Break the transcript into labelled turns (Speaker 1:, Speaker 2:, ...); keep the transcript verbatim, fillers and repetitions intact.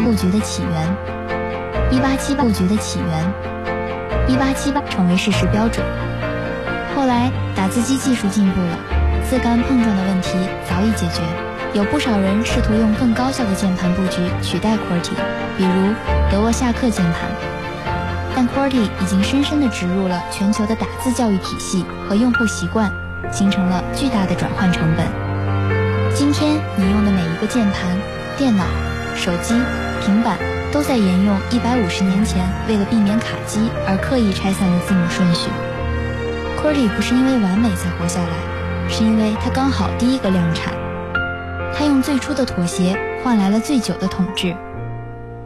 Speaker 1: 布局的起源。一八七八布局的起源，一八七八成为事实标准。后来打字机技术进步了，字杆碰撞的问题早已解决，有不少人试图用更高效的键盘布局取代 QWERTY， 比如德沃夏克键盘。但 QWERTY 已经深深地植入了全球的打字教育体系和用户习惯，形成了巨大的转换成本。今天你用的每一个键盘、电脑、手机、平板都在沿用一百五十年前为了避免卡机而刻意拆散的字母顺序。QWERTY 不是因为完美才活下来，是因为它刚好第一个量产。它用最初的妥协换来了最久的统治。